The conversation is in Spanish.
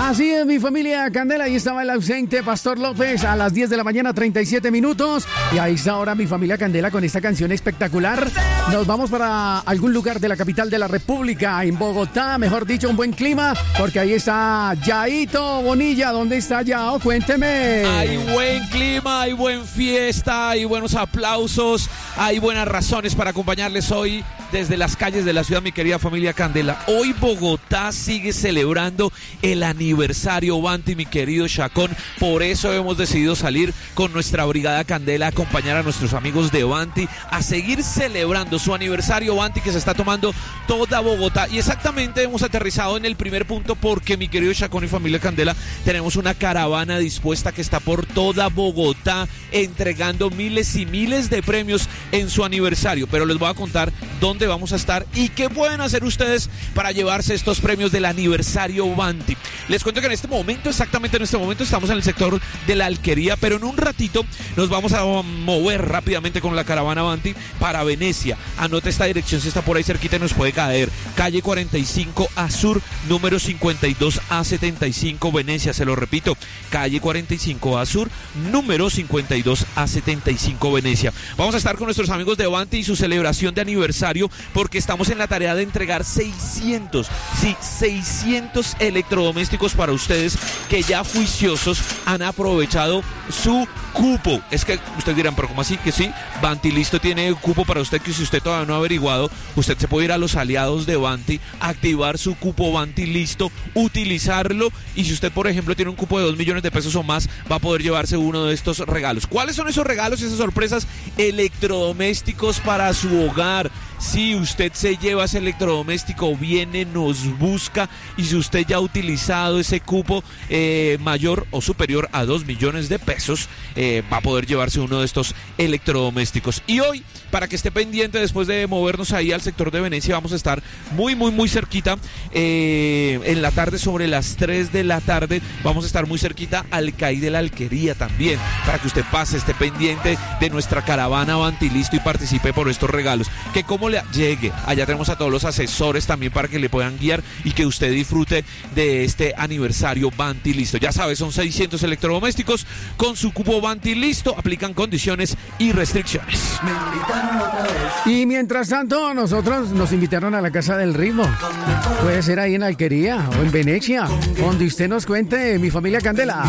Así es, mi familia Candela. Ahí estaba el ausente Pastor López a las 10 de la mañana, 37 minutos. Y ahí está ahora mi familia Candela con esta canción espectacular. Nos vamos para algún lugar de la capital de la República, en Bogotá, mejor dicho, un buen clima, porque ahí está Yaito Bonilla. ¿Dónde está Yao? Cuénteme. Hay buen clima, hay buen fiesta, hay buenos aplausos, hay buenas razones para acompañarles hoy desde las calles de la ciudad, mi querida familia Candela. Hoy Bogotá sigue celebrando el aniversario Vanti, mi querido Chacón. Por eso hemos decidido salir con nuestra brigada Candela a acompañar a nuestros amigos de Vanti a seguir celebrando su aniversario Vanti que se está tomando toda Bogotá. Y exactamente hemos aterrizado en el primer punto porque, mi querido Chacón y familia Candela, tenemos una caravana dispuesta que está por toda Bogotá entregando miles y miles de premios en su aniversario. Pero les voy a contar dónde vamos a estar y qué pueden hacer ustedes para llevarse estos premios del aniversario Vanti. Les cuento que en este momento, exactamente en este momento, estamos en el sector de la Alquería, pero en un ratito nos vamos a mover rápidamente con la caravana Vanti para Venecia. Anote esta dirección si está por ahí cerquita y nos puede caer. Calle 45 A Sur, número 52 A75, Venecia. Se lo repito, calle 45 A Sur, número 52 A75, Venecia. Vamos a estar con nuestros amigos de Vanti y su celebración de aniversario, porque estamos en la tarea de entregar 600 electrodomésticos para ustedes que ya juiciosos han aprovechado su cupo. Es que ustedes dirán, pero ¿cómo así? Que sí, Vanti Listo tiene cupo para usted, que si usted todavía no ha averiguado, usted se puede ir a los aliados de Vanti, activar su cupo Vanti Listo, utilizarlo, y si usted, por ejemplo, tiene un cupo de 2 millones de pesos o más, va a poder llevarse uno de estos regalos. ¿Cuáles son esos regalos y esas sorpresas? Electrodomésticos para su hogar. Si usted se lleva ese electrodoméstico, viene, nos busca, y si usted ya ha utilizado ese cupo mayor o superior a 2 millones de pesos, va a poder llevarse uno de estos electrodomésticos. Y hoy, para que esté pendiente, después de movernos ahí al sector de Venecia, vamos a estar muy cerquita, en la tarde, sobre las 3 de la tarde, vamos a estar muy cerquita al CAI de la Alquería también, para que usted pase, esté pendiente de nuestra caravana Vanti Listo y participe por estos regalos. Que como le llegue, allá tenemos a todos los asesores también para que le puedan guiar y que usted disfrute de este aniversario Vanti Listo. Ya sabes, son 600 electrodomésticos con su cupo Vanti Listo, aplican condiciones y restricciones. Y mientras tanto, nosotros nos invitaron a la Casa del Ritmo. Puede ser ahí en Alquería o en Venecia, donde usted nos cuente, mi familia Candela.